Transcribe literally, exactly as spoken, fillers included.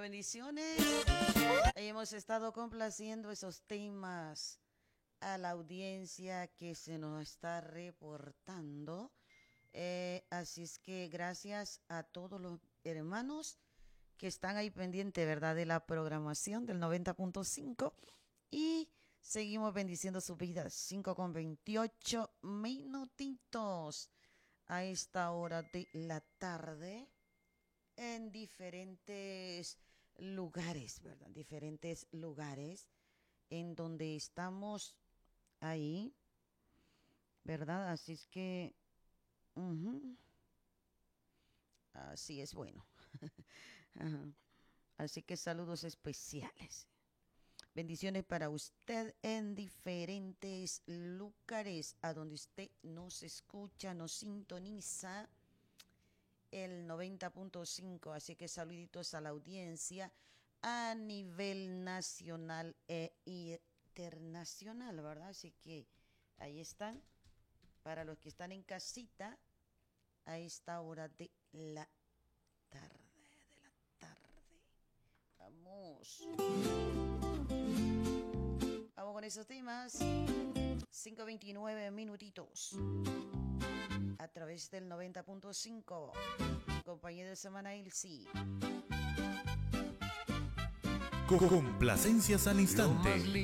bendiciones. Hemos estado complaciendo esos temas a la audiencia que se nos está reportando. Eh, así es que gracias a todos los hermanos que están ahí pendientes, ¿verdad?, de la programación del noventa punto cinco. Y seguimos bendiciendo sus vidas. cinco con veintiocho minutitos a esta hora de la tarde en diferentes lugares, ¿verdad? Diferentes lugares en donde estamos ahí, ¿verdad? Así es que, uh-huh, así es bueno. Ajá. Así que saludos especiales. Bendiciones para usted en diferentes lugares a donde usted nos escucha, nos sintoniza el noventa punto cinco. Así que saluditos a la audiencia a nivel nacional e internacional, ¿verdad? Así que ahí están. Para los que están en casita a esta hora de la tarde, de la tarde. Vamos. Vamos con esos temas. cinco veintinueve minutitos. A través del noventa punto cinco. Compañía de semana Ilsi. Complacencias al instante.